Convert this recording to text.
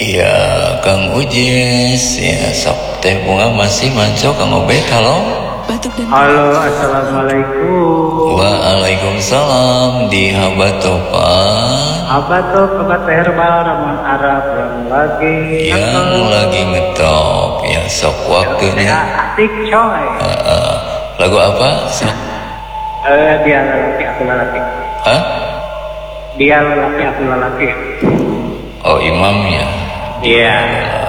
Iya, Kang Ujis, ya sok teh bunga masih manco Kang Obed, halo. Halo, assalamualaikum. Waalaikumsalam di Habatopan. Obat herbal ramuan Arab yang lagi ngetop, ya sok waktunya. Asik coy. Lagu apa? Sok. Dia lelaki aku lelaki. Hah? Dia lelaki aku lelaki. Oh, imamnya. Iya.